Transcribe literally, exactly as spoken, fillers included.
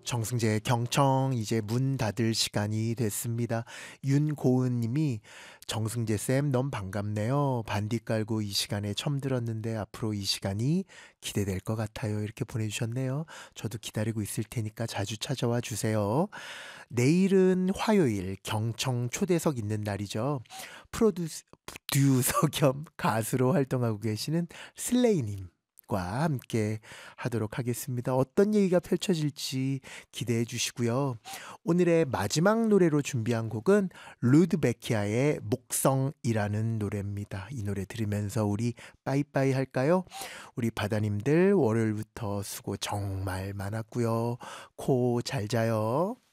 정승재 경청 이제 문 닫을 시간이 됐습니다. 윤고은 님이 "정승재 쌤 너무 반갑네요. 반디 깔고 이 시간에 처음 들었는데 앞으로 이 시간이 기대될 것 같아요." 이렇게 보내주셨네요. 저도 기다리고 있을 테니까 자주 찾아와 주세요. 내일은 화요일 경청 초대석 있는 날이죠. 프로듀스 듀서 겸 가수로 활동하고 계시는 슬레이 님과 함께 하도록 하겠습니다. 어떤 얘기가 펼쳐질지 기대해 주시고요. 오늘의 마지막 노래로 준비한 곡은 루드베키아의 목성이라는 노래입니다. 이 노래 들으면서 우리 빠이빠이 할까요? 우리 바다님들 월요일부터 수고 정말 많았고요. 코 잘 자요.